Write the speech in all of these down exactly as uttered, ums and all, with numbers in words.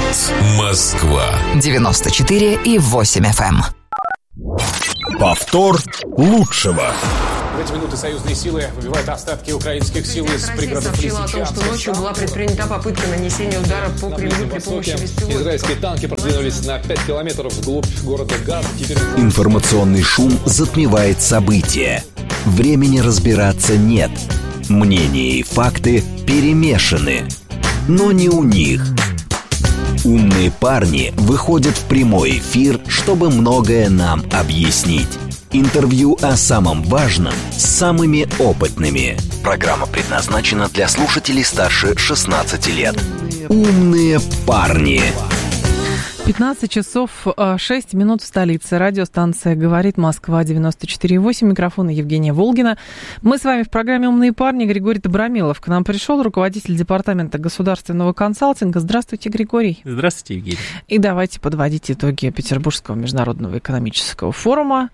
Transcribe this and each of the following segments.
Москва. девяносто четыре и восемь эф эм. Повтор лучшего. В эти минуты союзные силы выбивают остатки украинских сил из пригородов сообщила о том, что ночью была предпринята попытка нанесения удара по Кремлю при помощи беспилотников. Израильские танки продвинулись на пять километров вглубь города Газ. Теперь... Информационный шум затмевает события. Времени разбираться нет. Мнения и факты перемешаны. Но не у них. Умные парни выходят в прямой эфир, чтобы многое нам объяснить. Интервью о самом важном с самыми опытными. Программа предназначена для слушателей старше шестнадцати лет. Умные парни. пятнадцать часов шесть минут в столице. Радиостанция «Говорит Москва», девяносто четыре и восемь. Микрофон Евгения Волгина. Мы с вами в программе «Умные парни». Григорий Добромилов к нам пришел, руководитель департамента государственного консалтинга. Здравствуйте, Григорий. Здравствуйте, Евгений. И давайте подводить итоги Петербургского международного экономического форума.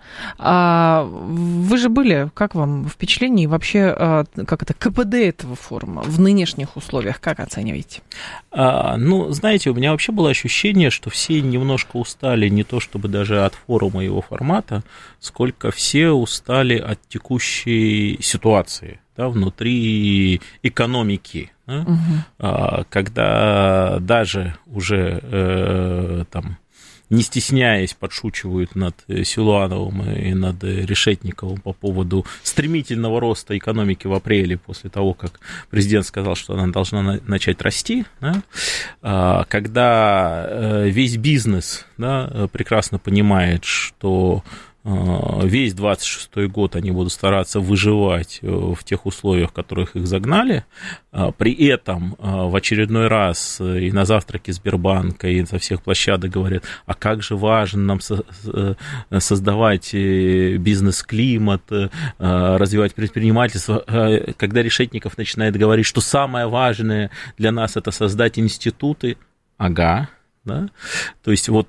Вы же были, как вам впечатление и вообще, как это, ка пэ дэ этого форума в нынешних условиях, как оцениваете? А, ну, знаете, у меня вообще было ощущение, что все Все немножко устали не то чтобы даже от форума и его формата, сколько все устали от текущей ситуации, да, внутри экономики, да, угу. а, когда даже уже э, там, не стесняясь, подшучивают над Силуановым и над Решетниковым по поводу стремительного роста экономики в апреле, после того, как президент сказал, что она должна начать расти, да? Когда весь бизнес, да, прекрасно понимает, что весь двадцать шестой год они будут стараться выживать в тех условиях, в которых их загнали. При этом в очередной раз и на завтраке Сбербанка, и со всех площадок говорят, а как же важно нам создавать бизнес-климат, развивать предпринимательство. Когда Решетников начинает говорить, что самое важное для нас – это создать институты, ага. Да? То есть вот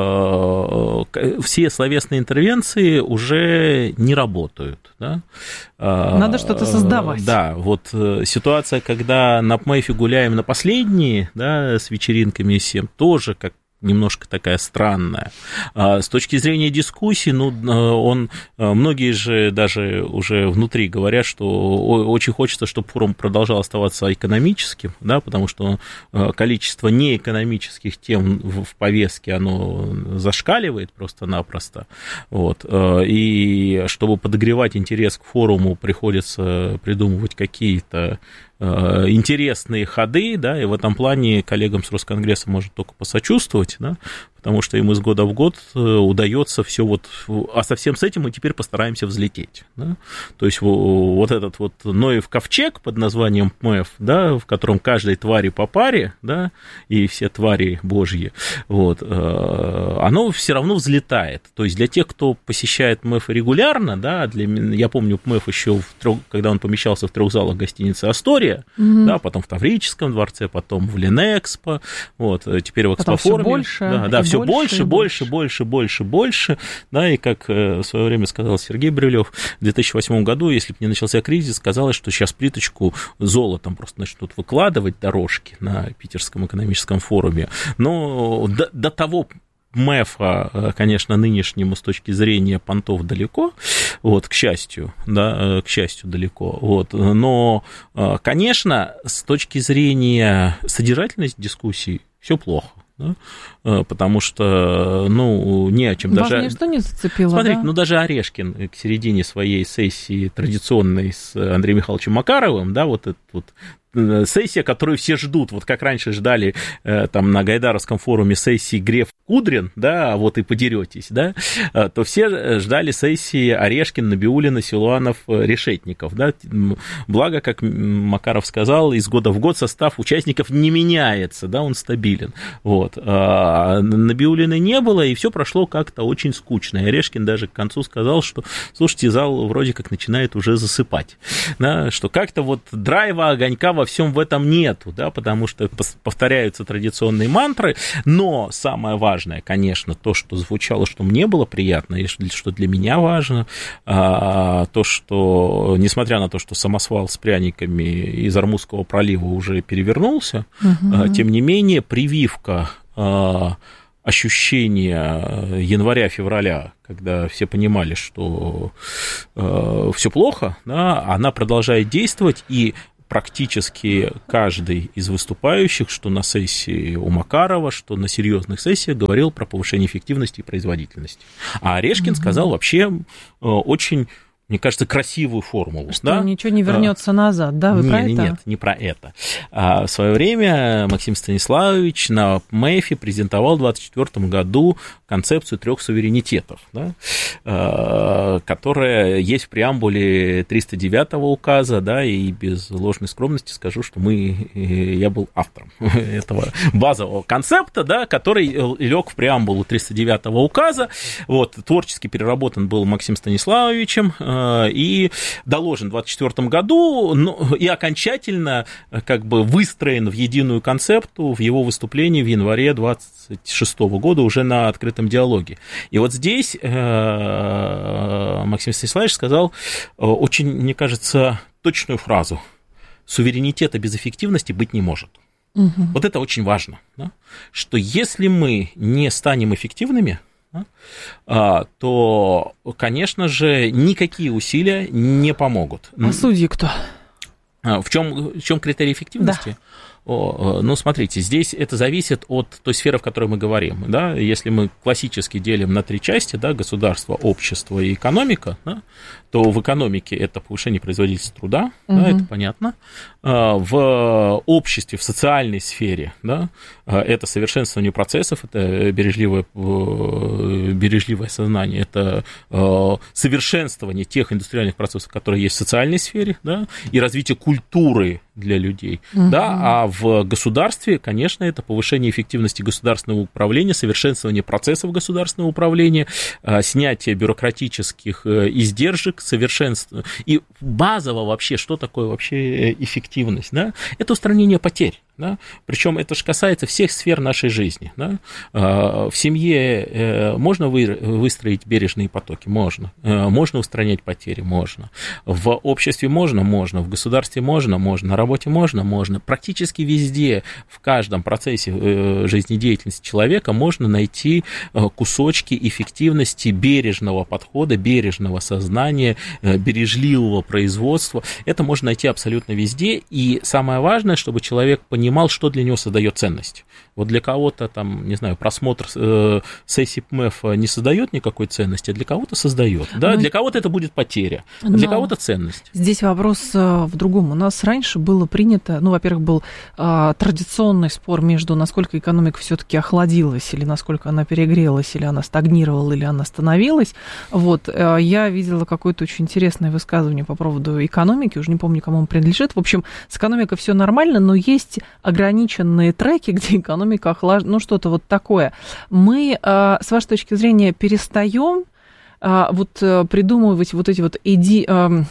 э, все словесные интервенции уже не работают. Да? Надо что-то создавать. Да, вот ситуация, когда на ПМЭФе гуляем на последние, да, с вечеринками всем, тоже как немножко такая странная. С точки зрения дискуссий, ну, он, многие же даже уже внутри говорят, что очень хочется, чтобы форум продолжал оставаться экономическим, да, потому что количество неэкономических тем в повестке, оно зашкаливает просто-напросто. Вот. И чтобы подогревать интерес к форуму, приходится придумывать какие-то интересные ходы, да, и в этом плане коллегам с Росконгресса можно только посочувствовать, да, потому что им из года в год удается все вот, а совсем с этим мы теперь постараемся взлететь, да? То есть вот этот вот Ноев ковчег под названием ПМЭФ, да, в котором каждой твари по паре, да, и все твари божьи, вот, оно все равно взлетает. То есть для тех, кто посещает ПМЭФ регулярно, да, для, я помню ПМЭФ еще, в трех, когда он помещался в трех залах гостиницы «Астория», mm-hmm. да, потом в Таврическом дворце, потом в Ленэкспо, вот, теперь в Экспофоруме. Больше, да, да, все больше, больше, больше, больше, больше, больше, да, и как в свое время сказал Сергей Брилев, в две тысячи восьмом году, если бы не начался кризис, казалось, что сейчас плиточку золотом просто начнут выкладывать дорожки на Питерском экономическом форуме, но до, до того МЭФа, конечно, нынешнему с точки зрения понтов далеко, вот, к счастью, да, к счастью далеко, вот, но, конечно, с точки зрения содержательности дискуссий все плохо. Да? Потому что, ну, не о чем Вас даже... ничто не зацепило, Смотрите, да? ну, даже Орешкин к середине своей сессии традиционной с Андреем Михайловичем Макаровым, да, вот этот вот сессия, которую все ждут, вот как раньше ждали там на Гайдаровском форуме сессии Греф-Кудрин, да, а вот и подеретесь, да, то все ждали сессии Орешкин, Набиуллина, Силуанов, Решетников, да, благо, как Макаров сказал, из года в год состав участников не меняется, да, он стабилен, вот, а Набиуллиной не было, и все прошло как-то очень скучно, и Орешкин даже к концу сказал, что, слушайте, зал вроде как начинает уже засыпать, да, что как-то вот драйва, огонька во всем в этом нету, да, потому что повторяются традиционные мантры, но самое важное, конечно, то, что звучало, что мне было приятно, и что для меня важно, то, что, несмотря на то, что самосвал с пряниками из Армузского пролива уже перевернулся, угу. тем не менее, прививка ощущение января-февраля, когда все понимали, что э, все плохо, да, она продолжает действовать, и практически каждый из выступающих, что на сессии у Макарова, что на серьезных сессиях, говорил про повышение эффективности и производительности. А Орешкин mm-hmm. сказал вообще э, очень... мне кажется, красивую формулу. Что да? ничего не вернется а, назад, да? Вы нет, про это? Нет, не про это. А в свое время Максим Станиславович на МЭФе презентовал в двадцать четвёртом году концепцию трех суверенитетов, да? а, которая есть в преамбуле триста девятого указа, да, и без ложной скромности скажу, что мы, я был автором этого базового концепта, да, который лег в преамбулу триста девятого указа. Вот, творчески переработан был Максимом Станиславовичем, и доложен в двадцать четвёртом году, ну, и окончательно как бы выстроен в единую концепту в его выступлении в январе двадцать шестого года уже на открытом диалоге. И вот здесь Максим Станиславович сказал очень, мне кажется, точную фразу: суверенитета без эффективности быть не может. Угу. Вот это очень важно, да? Что если мы не станем эффективными, то, конечно же, никакие усилия не помогут. А судьи кто? В чем, в чем критерий эффективности? Да. О, ну, смотрите, здесь это зависит от той сферы, в которой мы говорим. Да? Если мы классически делим на три части, да, государство, общество и экономика, да, то в экономике это повышение производительности труда, угу. да, это понятно. В обществе, в социальной сфере, да, это совершенствование процессов, это бережливое, бережливое сознание, это совершенствование тех индустриальных процессов, которые есть в социальной сфере, да, и развитие культуры для людей. Угу. Да, а в государстве, конечно, это повышение эффективности государственного управления, совершенствование процессов государственного управления, снятие бюрократических издержек, совершенство. И базово вообще, что такое вообще эффективность? Да? Это устранение потерь. Да? Причем это же касается всех сфер нашей жизни. Да? В семье можно выстроить бережные потоки? Можно. Можно устранять потери? Можно. В обществе можно? Можно. В государстве можно? Можно. На работе можно? Можно. Практически везде, в каждом процессе жизнедеятельности человека можно найти кусочки эффективности бережного подхода, бережного сознания, бережливого производства. Это можно найти абсолютно везде. И самое важное, чтобы человек понимал, что для него создает ценность. Вот для кого-то, там, не знаю, просмотр э, сессии ПМЭФ не создает никакой ценности, а для кого-то создает. Да? Для кого-то это будет потеря, а для кого-то ценность. Здесь вопрос в другом. У нас раньше было принято, ну, во-первых, был а, традиционный спор между, насколько экономика все-таки охладилась, или насколько она перегрелась, или она стагнировала, или она становилась. Вот, а, я видела какое-то очень интересное высказывание по поводу экономики, уже не помню, кому он принадлежит. В общем, с экономикой все нормально, но есть ограниченные треки, где экономика охлаждена, ну, что-то вот такое. Мы, с вашей точки зрения, перестаем вот придумывать вот эти вот эди,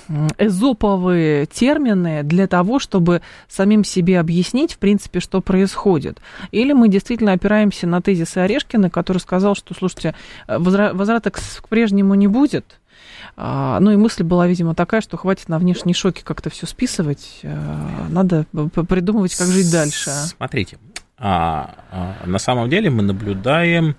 эзоповые термины для того, чтобы самим себе объяснить, в принципе, что происходит? Или мы действительно опираемся на тезисы Орешкина, который сказал, что, слушайте, возврата к прежнему не будет? Ну и мысль была, видимо, такая, что хватит на внешние шоки как-то все списывать, надо придумывать, как жить дальше. Смотрите, на самом деле мы наблюдаем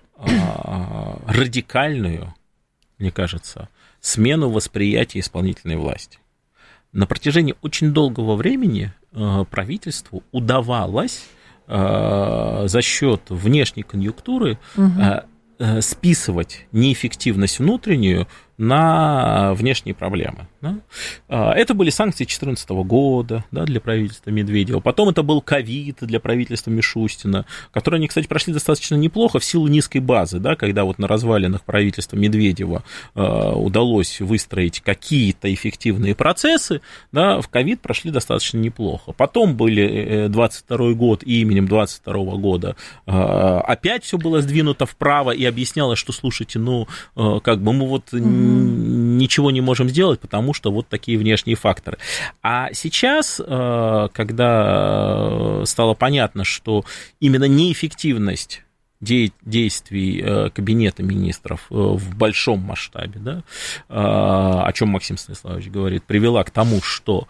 радикальную, мне кажется, смену восприятия исполнительной власти. На протяжении очень долгого времени правительству удавалось за счет внешней конъюнктуры угу. списывать неэффективность внутреннюю на внешние проблемы. Да? Это были санкции две тысячи четырнадцатого года, да, для правительства Медведева. Потом это был ковид для правительства Мишустина, которые они, кстати, прошли достаточно неплохо в силу низкой базы, да, когда вот на развалинах правительства Медведева э, удалось выстроить какие-то эффективные процессы, да, в ковид прошли достаточно неплохо. Потом были двадцать второй год, и именем двадцать второго года э, опять все было сдвинуто вправо, и объяснялось, что, слушайте, ну, э, как бы мы вот... Mm-hmm. ничего не можем сделать, потому что вот такие внешние факторы. А сейчас, когда стало понятно, что именно неэффективность де- действий Кабинета министров в большом масштабе, да, о чем Максим Станиславович говорит, привела к тому, что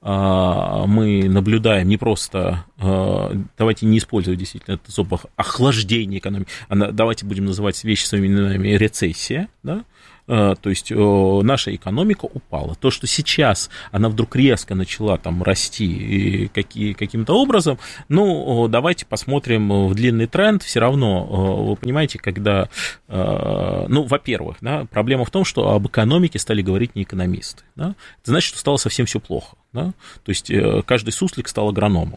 мы наблюдаем не просто, давайте не использовать действительно это слово охлаждение экономики, а давайте будем называть вещи своими именами, рецессия, да. То есть наша экономика упала. То, что сейчас она вдруг резко начала там расти какие, каким-то образом, ну, давайте посмотрим в длинный тренд. Все равно, вы понимаете, когда, ну, во-первых, да, проблема в том, что об экономике стали говорить не экономисты. Да? Это значит, что стало совсем все плохо. Да? То есть каждый суслик стал агрономом.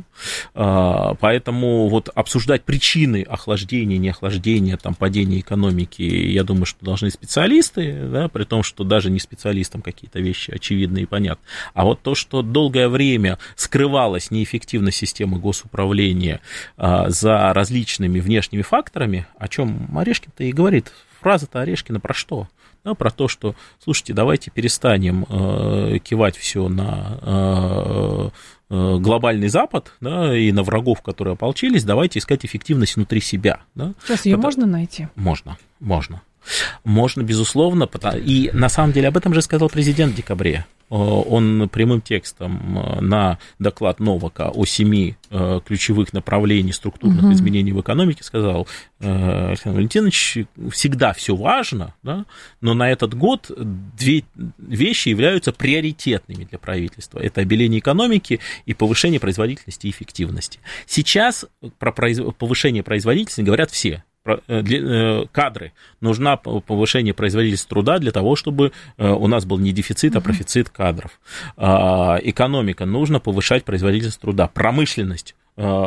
Да? Поэтому вот обсуждать причины охлаждения, неохлаждения, там, падения экономики, я думаю, что должны специалисты, да, при том, что даже не специалистам какие-то вещи очевидны и понятны. А вот то, что долгое время скрывалась неэффективность системы госуправления за различными внешними факторами, о чем Орешкин-то и говорит. Фраза-то Орешкина про что? Да, про то, что, слушайте, давайте перестанем э, кивать все на э, э, глобальный Запад, да, и на врагов, которые ополчились, давайте искать эффективность внутри себя. Да. Сейчас ее можно найти? Можно, можно. Можно, безусловно, и на самом деле об этом же сказал президент в декабре. Он прямым текстом на доклад Новака о семи ключевых направлениях структурных угу. изменений в экономике сказал: Александр Валентинович, всегда все важно, да, но на этот год две вещи являются приоритетными для правительства. Это обеление экономики и повышение производительности и эффективности. Сейчас про повышение производительности говорят все. Кадры. Нужно повышение производительности труда для того, чтобы у нас был не дефицит, а профицит кадров. Экономика. Нужно повышать производительность труда. Промышленность.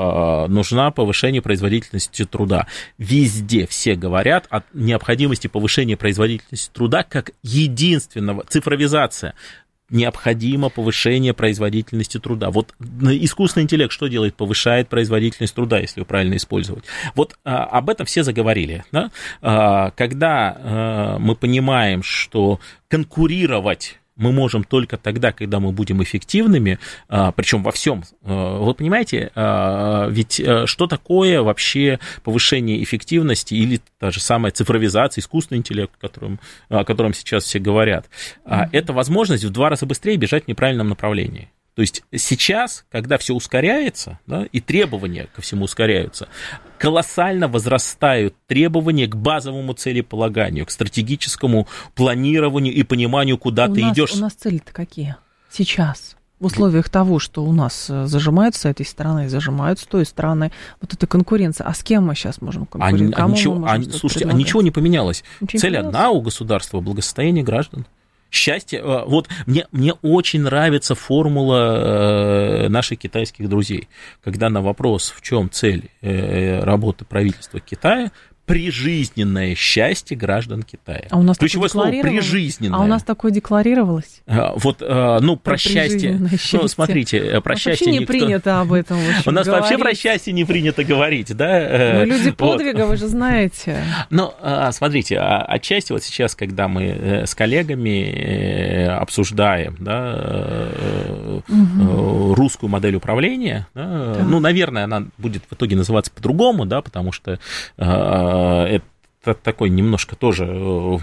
Нужна повышение производительности труда. Везде все говорят о необходимости повышения производительности труда как единственного. Цифровизация. Необходимо повышение производительности труда. Вот искусственный интеллект что делает? Повышает производительность труда, если его правильно использовать. Вот а, об этом все заговорили. Да? А, когда а, мы понимаем, что конкурировать мы можем только тогда, когда мы будем эффективными, причем во всем. Вы понимаете, ведь что такое вообще повышение эффективности или та же самая цифровизация, искусственный интеллект, о котором, о котором сейчас все говорят? Mm-hmm. Это возможность в два раза быстрее бежать в неправильном направлении. То есть сейчас, когда все ускоряется, да, и требования ко всему ускоряются, колоссально возрастают требования к базовому целеполаганию, к стратегическому планированию и пониманию, куда у ты нас, идешь. У нас цели-то какие сейчас? В условиях того, что у нас зажимают с этой стороны, зажимают с той стороны, вот эта конкуренция. А с кем мы сейчас можем конкурировать? А, а ничего, а, слушайте, а ничего не поменялось. Ничего Цель не поменялось? Одна у государства – благосостояние граждан. Счастье. Вот мне, мне очень нравится формула наших китайских друзей, когда на вопрос, в чем цель работы правительства Китая, прижизненное счастье граждан Китая. А у нас ключевое слово прижизненное. А у нас такое декларировалось? Вот, ну, про, про счастье. счастье. Ну, смотрите, про счастье не никто... принято об этом. У нас говорить. Вообще про счастье не принято говорить, да? Мы люди подвига, вот. Вы же знаете. Ну, смотрите, отчасти вот сейчас, когда мы с коллегами обсуждаем, да, угу. русскую модель управления, да, да. ну, наверное, она будет в итоге называться по-другому, да, потому что это такое немножко тоже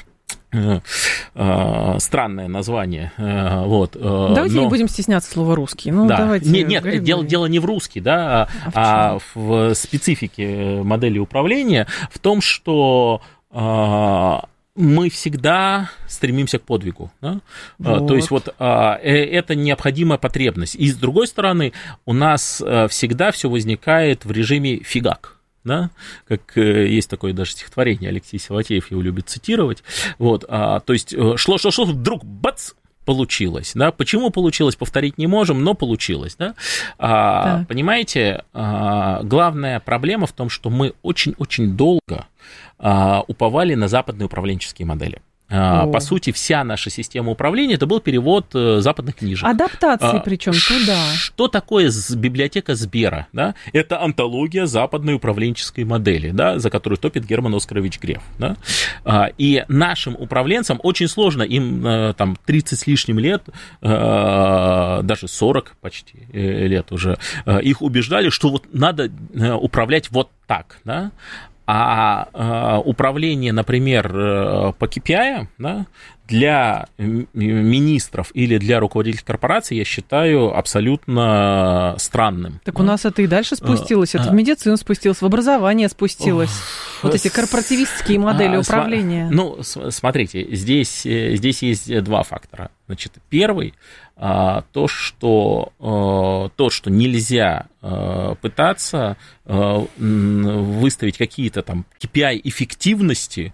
странное название. Вот. Давайте Но... не будем стесняться слова «русский». Ну, да. давайте нет, нет дело, дело не в «русский», да, а, а в, в специфике модели управления, в том, что мы всегда стремимся к подвигу. Да? Вот. То есть вот это необходимая потребность. И с другой стороны, у нас всегда все возникает в режиме фигак. Да? Как есть такое даже стихотворение, Алексей Силатеев его любит цитировать. Вот, а, то есть шло-шло-шло, вдруг бац, получилось. Да? Почему получилось, повторить не можем, но получилось. Да? А, да. Понимаете, а, главная проблема в том, что мы очень-очень долго а, уповали на западные управленческие модели. О. По сути, вся наша система управления – это был перевод западных книжек. Адаптации, а, причем туда. Что такое библиотека Сбера? Да? Это антология западной управленческой модели, да, за которую топит Герман Оскарович Греф. Да? И нашим управленцам очень сложно, им там тридцать с лишним лет, даже сорок почти лет уже, их убеждали, что вот надо управлять вот так, да? А э, управление, например, э, по кей пи ай, да, для министров или для руководителей корпораций, я считаю, абсолютно странным. Так да? У нас это и дальше спустилось, это в медицину спустилось, в образование спустилось. Вот эти корпоративистские модели управления. Ну, смотрите, здесь, здесь есть два фактора. Значит, первый, то, что, то, что нельзя пытаться выставить какие-то там кей пи ай эффективности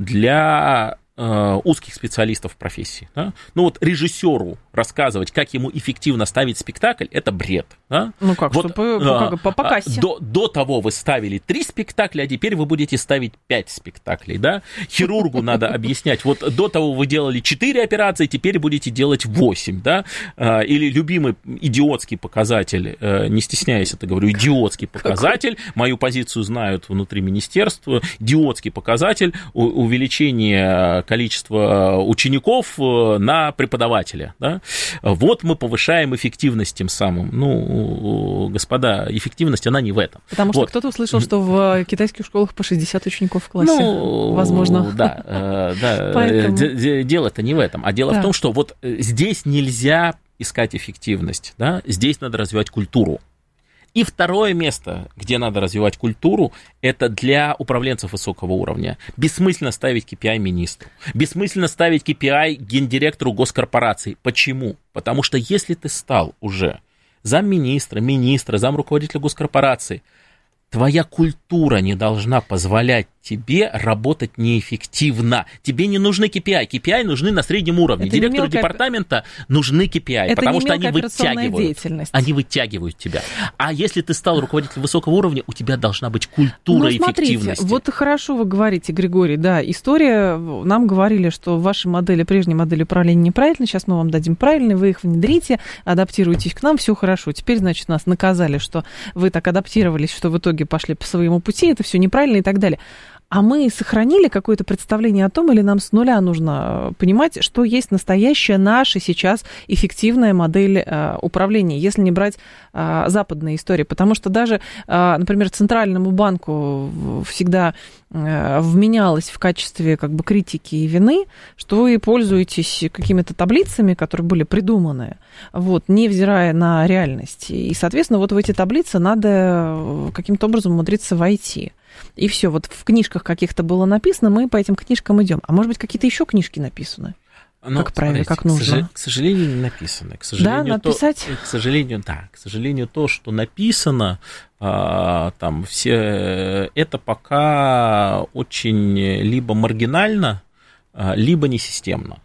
для узких специалистов в профессии. Да? Ну вот режиссеру рассказывать, как ему эффективно ставить спектакль, это бред. Да? Ну как, вот, чтобы а, по, по кассе. До, до того вы ставили три спектакля, а теперь вы будете ставить пять спектаклей. Да? Хирургу надо объяснять, вот до того вы делали четыре операции, теперь будете делать восемь. Да? Или любимый идиотский показатель, не стесняясь это говорю, идиотский показатель, мою позицию знают внутри министерства, идиотский показатель увеличения количество учеников на преподавателя. Да? Вот мы повышаем эффективность тем самым. Ну, господа, эффективность, она не в этом. Потому что вот. Кто-то услышал, что в китайских школах по шестьдесят учеников в классе. Ну, возможно. Да, да. Поэтому... Дело-то не в этом. А дело да. в том, что вот здесь нельзя искать эффективность. Да? Здесь надо развивать культуру. И второе место, где надо развивать культуру, это для управленцев высокого уровня. Бессмысленно ставить кей пи ай министру. Бессмысленно ставить кей пи ай гендиректору госкорпорации. Почему? Потому что если ты стал уже замминистра, министра, замруководителя госкорпорации, твоя культура не должна позволять тебе работать неэффективно. Тебе не нужны кей пи ай. кей пи ай нужны на среднем уровне. Это Директору мелкая... департамента нужны кей пи ай, это потому что они вытягивают. Они вытягивают тебя. А если ты стал руководителем высокого уровня, у тебя должна быть культура ну, смотрите, эффективности. Вот хорошо вы говорите, Григорий, да, история, нам говорили, что ваши модели, прежние модели управления неправильны, сейчас мы вам дадим правильные, вы их внедрите, адаптируйтесь к нам, все хорошо. Теперь, значит, нас наказали, что вы так адаптировались, что в итоге пошли по своему пути, это все неправильно и так далее. А мы сохранили какое-то представление о том, или нам с нуля нужно понимать, что есть настоящая наша сейчас эффективная модель э, управления, если не брать э, западные истории. Потому что даже, э, например, Центральному банку всегда э, вменялось в качестве как бы критики и вины, что вы пользуетесь какими-то таблицами, которые были придуманы, вот, невзирая на реальность. И, соответственно, вот в эти таблицы надо каким-то образом умудриться войти. И все, вот в книжках каких-то было написано, мы по этим книжкам идем. А может быть, какие-то еще книжки написаны? Но, как правильно, смотрите, как нужно? К сожалению, не написано. К сожалению, да, написать? То, к сожалению, да. К сожалению, то, что написано, а, там, все, это пока очень либо маргинально, либо несистемно.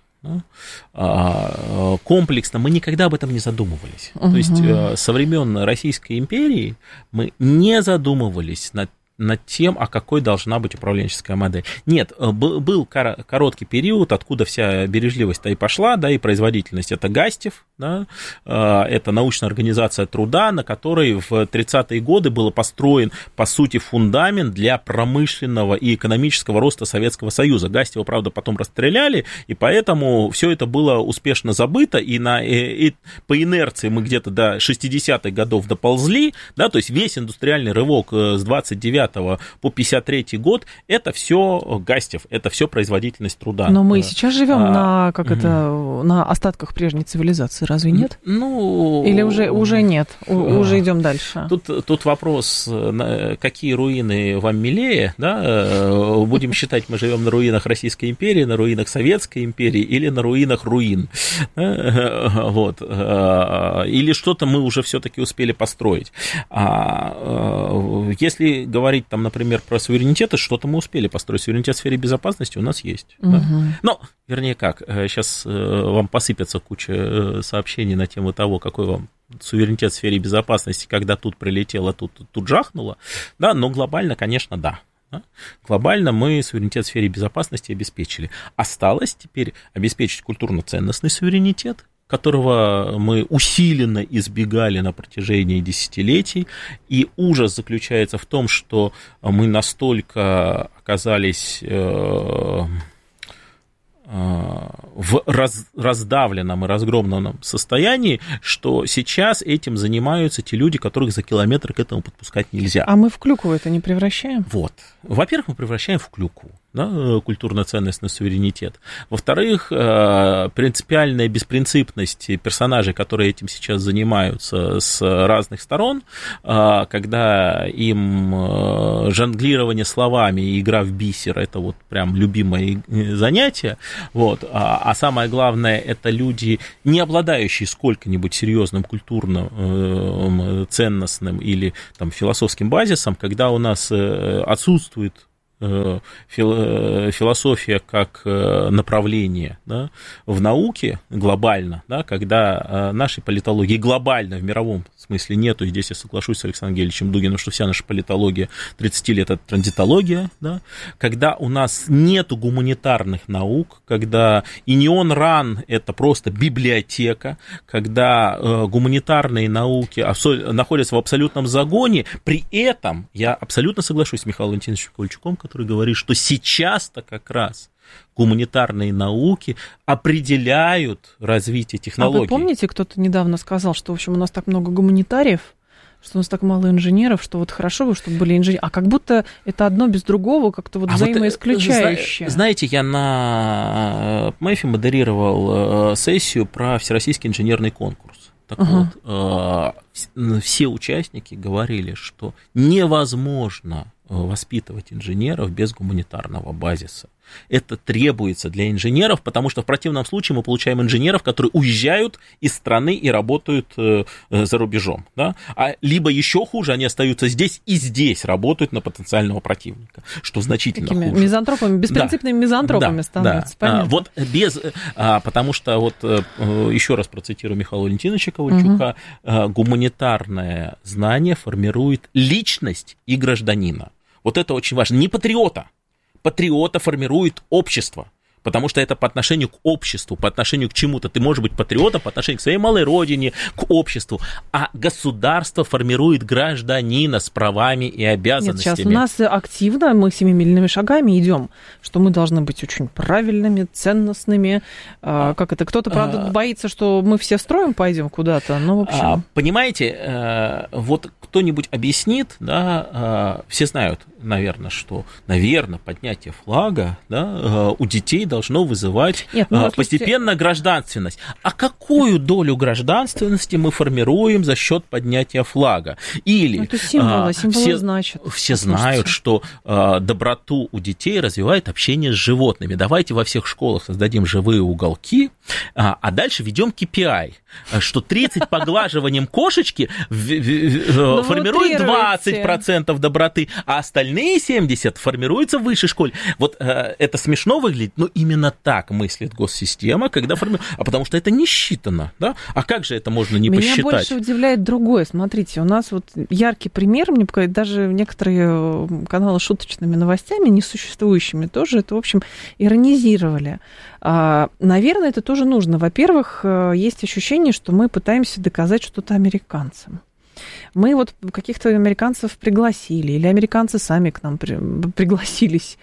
Комплексно мы никогда об этом не задумывались. Uh-huh. То есть со времен Российской империи мы не задумывались над над тем, а какой должна быть управленческая модель. Нет, был короткий период, откуда вся бережливость-то и пошла, да, и производительность. Это Гастев, да, это научная организация труда, на которой в тридцатые годы был построен, по сути, фундамент для промышленного и экономического роста Советского Союза. Гастева, правда, потом расстреляли, и поэтому все это было успешно забыто, и, на, и по инерции мы где-то до шестидесятых годов доползли, да, то есть весь индустриальный рывок с двадцать девятого по пятьдесят третий год, это все Гастев, это все производительность труда. Но мы сейчас живем а, на, как угу. это, на остатках прежней цивилизации, разве нет? Ну, или уже, уже нет, у, уже идем дальше? Тут, тут вопрос, какие руины вам милее, да? Будем считать, мы живем на руинах Российской империи, на руинах Советской империи или на руинах руин. Вот. Или что-то мы уже все-таки успели построить. Если говорить там, например, про суверенитеты, что-то мы успели построить. Суверенитет в сфере безопасности у нас есть. Угу. Да? Ну, вернее, как, сейчас вам посыпется куча сообщений на тему того, какой вам суверенитет в сфере безопасности, когда тут прилетело, тут, тут жахнуло, да, но глобально, конечно, да. Да? Глобально мы суверенитет в сфере безопасности обеспечили. Осталось теперь обеспечить культурно-ценностный суверенитет, которого мы усиленно избегали на протяжении десятилетий. И ужас заключается в том, что мы настолько оказались э, в раз, раздавленном и разгромленном состоянии, что сейчас этим занимаются те люди, которых за километр к этому подпускать нельзя. А мы в клюкву это не превращаем? Вот. Во-первых, мы превращаем в клюкву, да, культурно-ценностный суверенитет. Во-вторых, принципиальная беспринципность персонажей, которые этим сейчас занимаются с разных сторон, когда им жонглирование словами и игра в бисер – это вот прям любимое занятие, вот. А самое главное, это люди, не обладающие сколько-нибудь серьезным культурным, ценностным или там, философским базисом, когда у нас отсутствует философия как направление, да, в науке глобально, да, когда нашей политологии глобально в мировом смысле нету, и здесь я соглашусь с Александром Гельевичем Дугиным, что вся наша политология тридцать лет это транзитология, да, когда у нас нету гуманитарных наук, когда Инион Ран это просто библиотека, когда гуманитарные науки находятся в абсолютном загоне, при этом я абсолютно соглашусь с Михаилом Валентиновичем Ковальчуком, который говорит, что сейчас-то как раз гуманитарные науки определяют развитие технологий. А вы помните, кто-то недавно сказал, что, в общем, у нас так много гуманитариев, что у нас так мало инженеров, что вот хорошо бы, чтобы были инженеры. А как будто это одно без другого как-то вот а взаимоисключающее. Вот, знаете, я на МЭФе модерировал сессию про Всероссийский инженерный конкурс. Так uh-huh. вот, все участники говорили, что невозможно воспитывать инженеров без гуманитарного базиса. Это требуется для инженеров, потому что в противном случае мы получаем инженеров, которые уезжают из страны и работают за рубежом. Да? А либо еще хуже, они остаются здесь и здесь работают на потенциального противника, что значительно Такими хуже. Мизантропами, беспринципными да. мизантропами да, становятся. Да. Вот без, потому что, вот еще раз процитирую Михаила Валентиновича Ковальчука, угу. гуманитарное знание формирует личность и гражданина. Вот это очень важно. Не патриота. Патриота формирует общество, потому что это по отношению к обществу, по отношению к чему-то. Ты можешь быть патриотом по отношению к своей малой родине, к обществу, а государство формирует гражданина с правами и обязанностями. Нет, сейчас у нас активно, мы семимильными шагами идем, что мы должны быть очень правильными, ценностными. А, как это? Кто-то, правда, а, боится, что мы все строим пойдем куда-то, но в общем... А, понимаете, вот кто-нибудь объяснит, да, все знают, наверное, что, наверное, поднятие флага, да, у детей должно вызывать Нет, ну, постепенно слушайте... гражданственность. А какую долю гражданственности мы формируем за счет поднятия флага? Или ну, это символы, символы все, значит. Все знают, что доброту у детей развивает общение с животными. Давайте во всех школах создадим живые уголки, а дальше ведем кей пи ай, что тридцать поглаживанием кошечки формирует двадцать процентов доброты, а остальные семьдесят процентов формируются в высшей школе. Вот это смешно выглядит, но именно так мыслит госсистема, когда формирует. А потому что это не считано, да? А как же это можно не Меня посчитать? Меня больше удивляет другое. Смотрите, у нас вот яркий пример, мне показалось, даже некоторые каналы с шуточными новостями, несуществующими тоже, это, в общем, иронизировали. Наверное, это тоже нужно. Во-первых, есть ощущение, что мы пытаемся доказать что-то американцам. Мы вот каких-то американцев пригласили, или американцы сами к нам при, пригласились.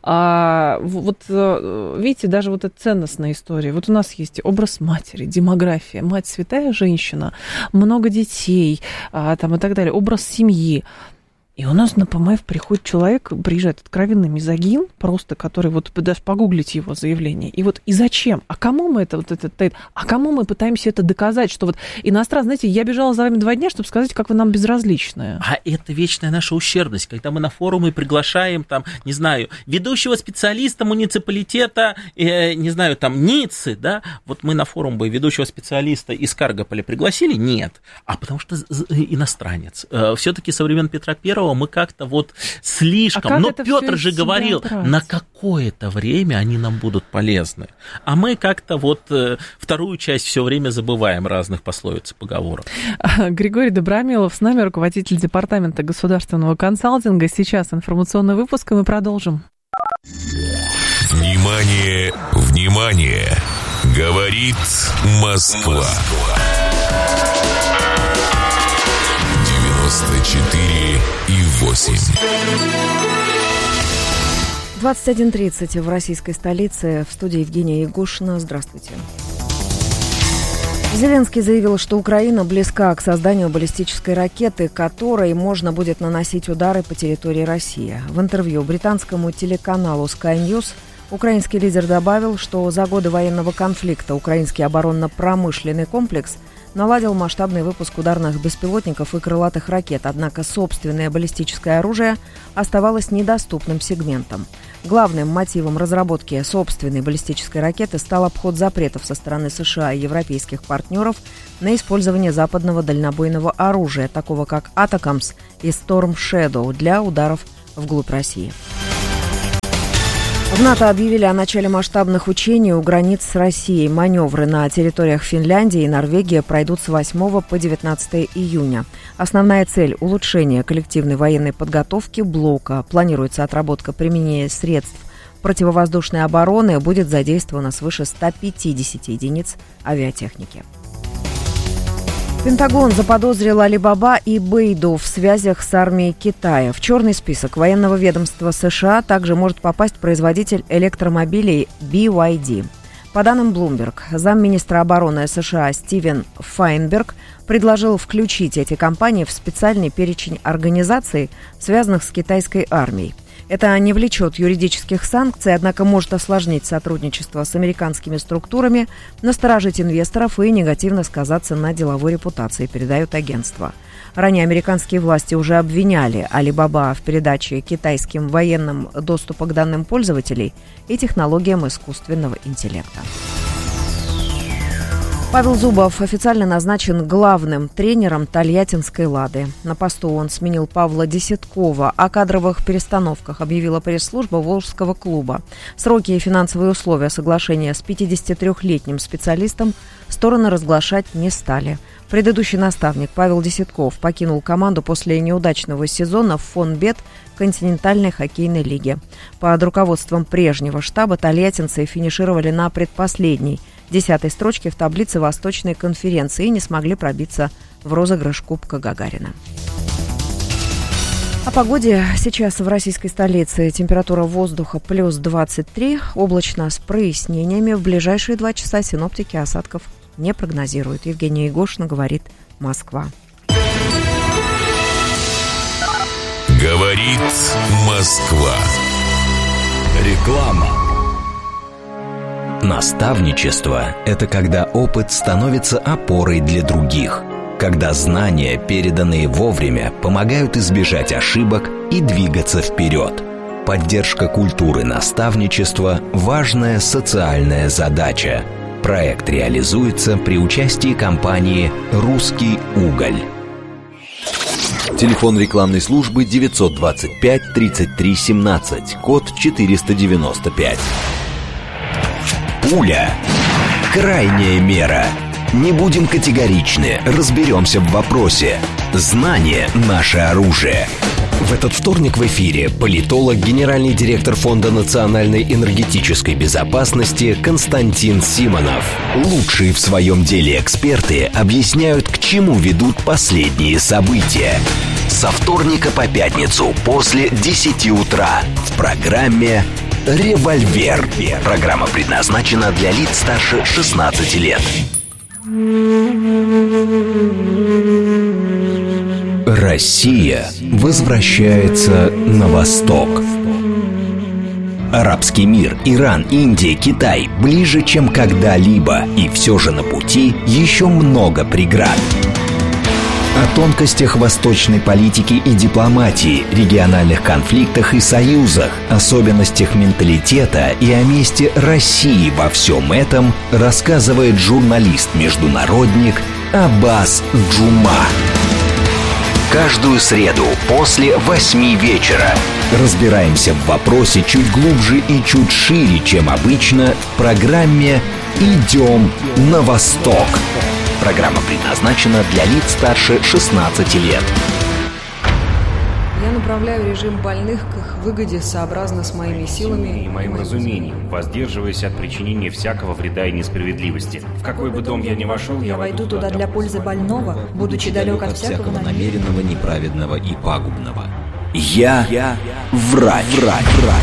А, вот видите, даже вот эта ценностная история. Вот у нас есть образ матери, демография. Мать святая женщина, много детей, а, там, и так далее. Образ семьи. И у нас на ПМФ приходит человек, приезжает откровенный мизогин, просто который, вот даже погуглить его заявление. И вот и зачем? А кому мы это, вот это, это, а кому мы пытаемся это доказать, что вот иностранцы, знаете, я бежала за вами два дня, чтобы сказать, как вы нам безразличны. А это вечная наша ущербность, когда мы на форумы приглашаем, там, не знаю, ведущего специалиста муниципалитета, э, не знаю, там, Ниццы, да, вот мы на форум бы ведущего специалиста из Каргополя пригласили? Нет. А потому что иностранец. Все-таки со времен Петра Первого Андропова мы как-то вот слишком... А Но Петр же говорил, на какое-то время они нам будут полезны. А мы как-то вот э, вторую часть все время забываем разных пословиц и поговорок. Григорий Добромилов с нами, руководитель департамента государственного консалтинга. Сейчас информационный выпуск, и мы продолжим. Внимание, внимание! Говорит Москва. девяносто четыре и восемь. двадцать один тридцать в российской столице. В студии Евгения Ягушина. Здравствуйте. Зеленский заявил, что Украина близка к созданию баллистической ракеты, которой можно будет наносить удары по территории России. В интервью британскому телеканалу Sky News украинский лидер добавил, что за годы военного конфликта украинский оборонно-промышленный комплекс наладил масштабный выпуск ударных беспилотников и крылатых ракет, однако собственное баллистическое оружие оставалось недоступным сегментом. Главным мотивом разработки собственной баллистической ракеты стал обход запретов со стороны США и европейских партнеров на использование западного дальнобойного оружия, такого как Атакамс и Storm Shadow, для ударов вглубь России. В НАТО объявили о начале масштабных учений у границ с Россией. Маневры на территориях Финляндии и Норвегии пройдут с восьмого по девятнадцатое июня. Основная цель – улучшение коллективной военной подготовки блока. Планируется отработка применения средств противовоздушной обороны. Будет задействовано свыше ста пятидесяти единиц авиатехники. Пентагон заподозрил Алибаба и Бейду в связях с армией Китая. В черный список военного ведомства США также может попасть производитель электромобилей би вай ди. По данным Bloomberg, замминистра обороны США Стивен Файнберг предложил включить эти компании в специальный перечень организаций, связанных с китайской армией. Это не влечет юридических санкций, однако может осложнить сотрудничество с американскими структурами, насторожить инвесторов и негативно сказаться на деловой репутации, передает агентство. Ранее американские власти уже обвиняли Alibaba в передаче китайским военным доступа к данным пользователей и технологиям искусственного интеллекта. Павел Зубов официально назначен главным тренером Тольяттинской «Лады». На посту он сменил Павла Десяткова. О кадровых перестановках объявила пресс-служба Волжского клуба. Сроки и финансовые условия соглашения с пятидесятитрёхлетним специалистом стороны разглашать не стали. Предыдущий наставник Павел Десятков покинул команду после неудачного сезона в Фонбет континентальной хоккейной лиги. Под руководством прежнего штаба тольяттинцы финишировали на предпоследней, десятой строчке в таблице Восточной конференции и не смогли пробиться в розыгрыш Кубка Гагарина. О погоде. Сейчас в российской столице температура воздуха плюс двадцать три, облачно с прояснениями. В ближайшие два часа синоптики осадков не прогнозируют. Евгения Егошина, говорит Москва. Говорит Москва. Реклама. Наставничество – это когда опыт становится опорой для других, когда знания, переданные вовремя, помогают избежать ошибок и двигаться вперед. Поддержка культуры наставничества – важная социальная задача. Проект реализуется при участии компании «Русский уголь». Телефон рекламной службы девятьсот двадцать пять тридцать три семнадцать, код четыреста девяносто пять. Пуля. Крайняя мера. Не будем категоричны, разберемся в вопросе. Знание – наше оружие. В этот вторник в эфире политолог, генеральный директор Фонда национальной энергетической безопасности Константин Симонов. Лучшие в своем деле эксперты объясняют, к чему ведут последние события. Со вторника по пятницу после десяти утра в программе «Револьвер». Программа предназначена для лиц старше шестнадцати лет. Россия возвращается на восток. Арабский мир, Иран, Индия, Китай ближе, чем когда-либо. И все же на пути еще много преград. О тонкостях восточной политики и дипломатии, региональных конфликтах и союзах, особенностях менталитета и о месте России во всем этом рассказывает журналист-международник Аббас Джума. Каждую среду после восьми вечера. Разбираемся в вопросе чуть глубже и чуть шире, чем обычно, в программе «Идем на восток». Программа предназначена для лиц старше шестнадцати лет. Я направляю режим больных к их выгоде сообразно с моими силами и моим разумением, воздерживаясь от причинения всякого вреда и несправедливости. В какой бы дом я ни вошел, я войду туда для пользы больного, будучи далек от всякого намеренного, неправедного и пагубного. Я, я врач. врач.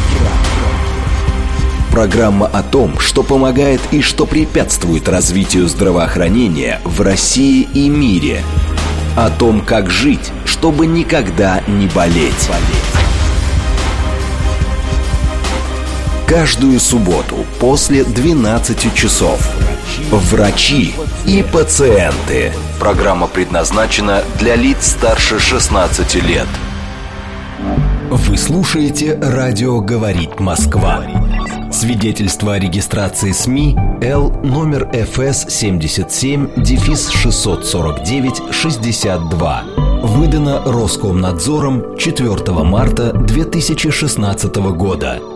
Программа о том, что помогает и что препятствует развитию здравоохранения в России и мире. О том, как жить, чтобы никогда не болеть. Каждую субботу после двенадцати часов. Врачи и пациенты. Программа предназначена для лиц старше шестнадцати лет. Вы слушаете «Радио говорит Москва». Свидетельство о регистрации СМИ Л номер эф эс семьдесят семь шестьсот сорок девять шестьдесят два. Выдано Роскомнадзором четвёртого марта две тысячи шестнадцатого года.